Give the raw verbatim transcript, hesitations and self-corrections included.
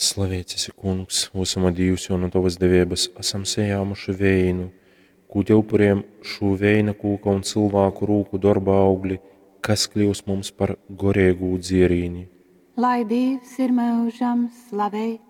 Slavēts esi, kungs, mūsama Dievs, jo no tavas devības esam sējāmuši veinu, kūte upuriem šo veina kūka un cilvēku rūku darba augļi, kas kļūs mums par gorēgū dzierīni. Lai Dievs ir mūžam slavēts.